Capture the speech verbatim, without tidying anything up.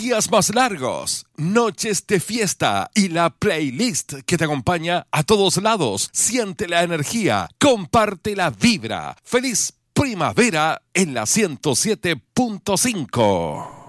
días más largos, noches de fiesta y la playlist que te acompaña a todos lados. Siente la energía, comparte la vibra. ¡Feliz primavera en la ciento siete punto cinco!